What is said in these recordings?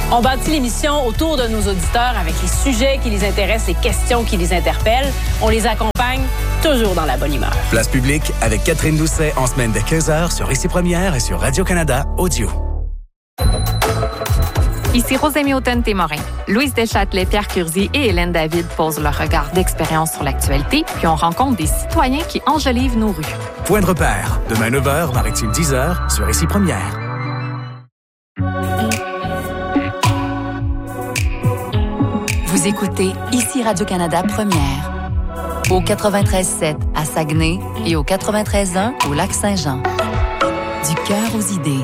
On bâtit l'émission autour de nos auditeurs avec les sujets qui les intéressent, les questions qui les interpellent. On les accompagne toujours dans la bonne humeur. Place publique avec Catherine Doucet en semaine dès 15h sur Ici Première et sur Radio-Canada Audio. Ici Rosémie Automne-Témorin. Louise Deschâtelet, Pierre Curzi et Hélène David posent leur regard d'expérience sur l'actualité, puis on rencontre des citoyens qui enjolivent nos rues. Point de repère, demain 9h, Maritime 10h sur Ici Première. Vous écoutez Ici Radio-Canada Première. Au 93.7 à Saguenay et au 93.1 au Lac-Saint-Jean. Du cœur aux idées.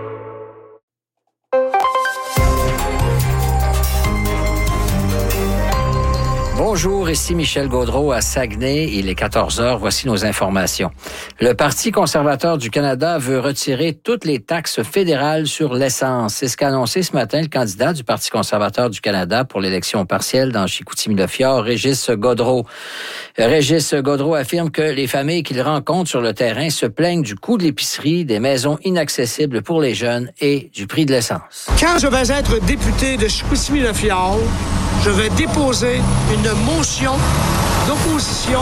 Bonjour, ici Michel Gaudreault à Saguenay. Il est 14h. Voici nos informations. Le Parti conservateur du Canada veut retirer toutes les taxes fédérales sur l'essence. C'est ce qu'a annoncé ce matin le candidat du Parti conservateur du Canada pour l'élection partielle dans Chicoutimi-Le-Fjord, Régis Gaudreault. Régis Gaudreault affirme que les familles qu'il rencontre sur le terrain se plaignent du coût de l'épicerie, des maisons inaccessibles pour les jeunes et du prix de l'essence. Quand je vais être député de Chicoutimi-Le-Fjord, je vais déposer une motion d'opposition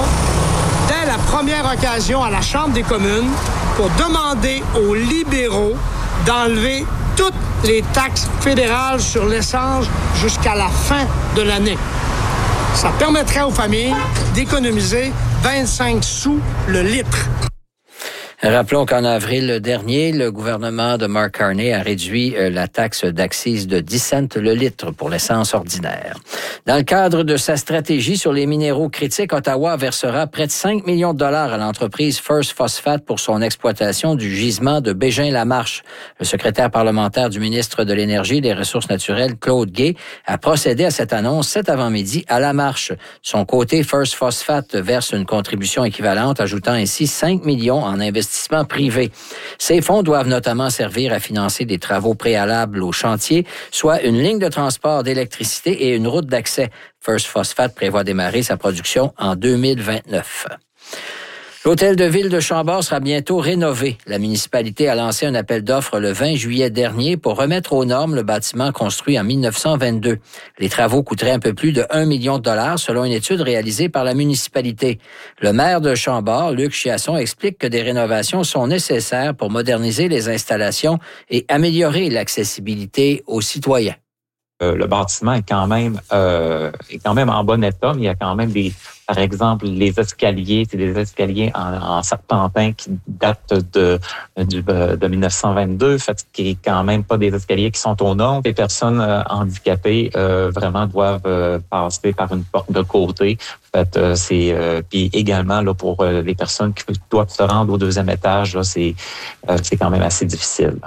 dès la première occasion à la Chambre des communes pour demander aux libéraux d'enlever toutes les taxes fédérales sur l'essence jusqu'à la fin de l'année. Ça permettrait aux familles d'économiser 25 sous le litre. Rappelons qu'en avril dernier, le gouvernement de Mark Carney a réduit la taxe d'accise de 10 cents le litre pour l'essence ordinaire. Dans le cadre de sa stratégie sur les minéraux critiques, Ottawa versera près de 5 millions de dollars à l'entreprise First Phosphate pour son exploitation du gisement de Bégin-Lamarche. Le secrétaire parlementaire du ministre de l'Énergie et des Ressources naturelles, Claude Gay, a procédé à cette annonce cet avant-midi à Lamarche. De son côté, First Phosphate verse une contribution équivalente, ajoutant ainsi 5 millions en investissement privé. Ces fonds doivent notamment servir à financer des travaux préalables au chantier, soit une ligne de transport d'électricité et une route d'accès. First Phosphate prévoit démarrer sa production en 2029. L'hôtel de ville de Chambord sera bientôt rénové. La municipalité a lancé un appel d'offres le 20 juillet dernier pour remettre aux normes le bâtiment construit en 1922. Les travaux coûteraient un peu plus de 1 million de dollars selon une étude réalisée par la municipalité. Le maire de Chambord, Luc Chiasson, explique que des rénovations sont nécessaires pour moderniser les installations et améliorer l'accessibilité aux citoyens. Le bâtiment est quand même en bon état, mais il y a quand même par exemple, les escaliers, c'est des escaliers en serpentin qui datent de 1922, fait qui est quand même pas des escaliers qui sont aux normes. Les personnes handicapées vraiment doivent passer par une porte de côté. Puis également là pour les personnes qui doivent se rendre au deuxième étage, là, c'est quand même assez difficile.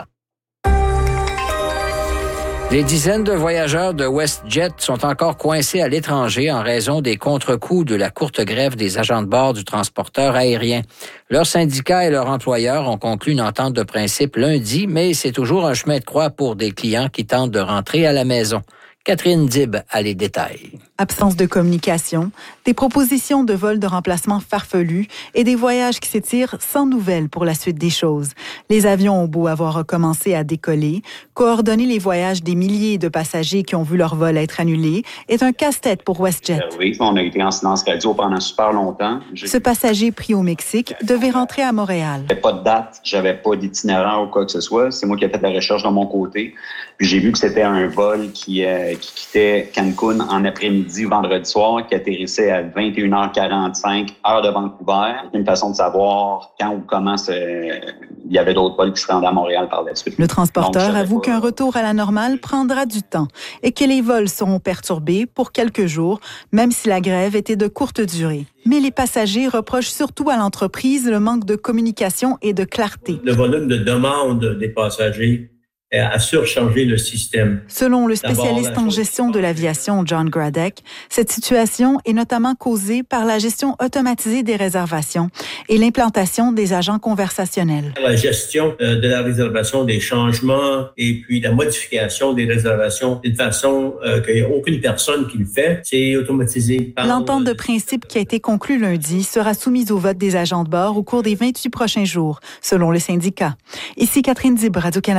Les dizaines de voyageurs de WestJet sont encore coincés à l'étranger en raison des contre-coups de la courte grève des agents de bord du transporteur aérien. Leurs syndicats et leurs employeurs ont conclu une entente de principe lundi, mais c'est toujours un chemin de croix pour des clients qui tentent de rentrer à la maison. Catherine Dib a les détails. Absence de communication, des propositions de vols de remplacement farfelus et des voyages qui s'étirent sans nouvelles pour la suite des choses. Les avions ont beau avoir recommencé à décoller, coordonner les voyages des milliers de passagers qui ont vu leur vol être annulé est un casse-tête pour WestJet. Oui, on a été en silence radio pendant super longtemps. Ce passager pris au Mexique devait rentrer à Montréal. J'avais pas de date, j'avais pas d'itinéraire ou quoi que ce soit. C'est moi qui ai fait la recherche de mon côté. Puis j'ai vu que c'était un vol qui quittait Cancun en après-midi, vendredi soir, qui atterrissait à 21h45, heure de Vancouver. Une façon de savoir quand ou comment il y avait d'autres vols qui se rendaient à Montréal par la suite. Le transporteur avoue qu'un retour à la normale prendra du temps et que les vols seront perturbés pour quelques jours, même si la grève était de courte durée. Mais les passagers reprochent surtout à l'entreprise le manque de communication et de clarté. Le volume de demande des passagers a surchargé le système. Selon le spécialiste en gestion de l'aviation, John Gradek, cette situation est notamment causée par la gestion automatisée des réservations et l'implantation des agents conversationnels. La gestion de la réservation, des changements et puis la modification des réservations d'une façon qu'il n'y a aucune personne qui le fait, c'est automatisé. L'entente de principe qui a été conclue lundi sera soumise au vote des agents de bord au cours des 28 prochains jours, selon le syndicat. Ici Catherine Dib, Radio-Canada,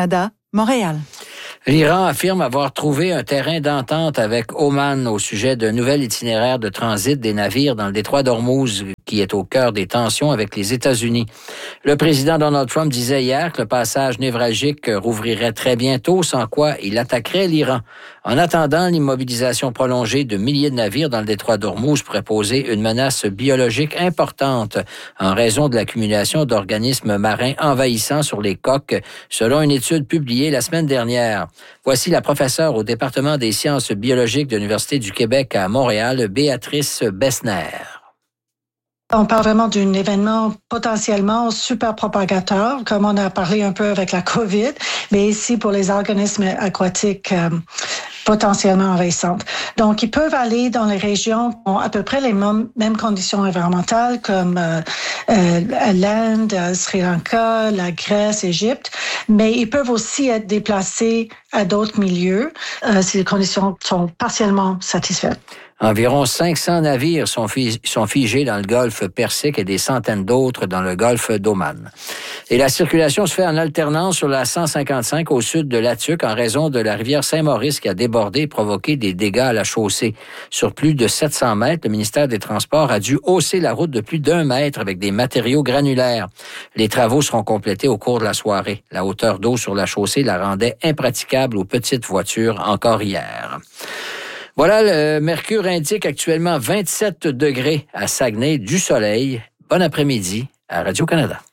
Montréal. L'Iran affirme avoir trouvé un terrain d'entente avec Oman au sujet d'un nouvel itinéraire de transit des navires dans le détroit d'Ormuz, qui est au cœur des tensions avec les États-Unis. Le président Donald Trump disait hier que le passage névralgique rouvrirait très bientôt, sans quoi il attaquerait l'Iran. En attendant, l'immobilisation prolongée de milliers de navires dans le détroit d'Ormuz pourrait poser une menace biologique importante en raison de l'accumulation d'organismes marins envahissants sur les coques, selon une étude publiée la semaine dernière. Voici la professeure au département des sciences biologiques de l'Université du Québec à Montréal, Béatrice Bessner. On parle vraiment d'un événement potentiellement super propagateur, comme on a parlé un peu avec la COVID, mais ici pour les organismes aquatiques potentiellement envahissantes. Donc, ils peuvent aller dans les régions qui ont à peu près les mêmes conditions environnementales comme l'Inde, Sri Lanka, la Grèce, l'Égypte, mais ils peuvent aussi être déplacés à d'autres milieux si les conditions sont partiellement satisfaites. Environ 500 navires sont figés dans le golfe Persique et des centaines d'autres dans le golfe d'Oman. Et la circulation se fait en alternance sur la 155 au sud de Latuc en raison de la rivière Saint-Maurice qui a débordé et provoqué des dégâts à la chaussée. Sur plus de 700 mètres, le ministère des Transports a dû hausser la route de plus d'1 mètre avec des matériaux granulaires. Les travaux seront complétés au cours de la soirée. La hauteur d'eau sur la chaussée la rendait impraticable aux petites voitures encore hier. Voilà, le mercure indique actuellement 27 degrés à Saguenay, du soleil. Bon après-midi à Radio-Canada.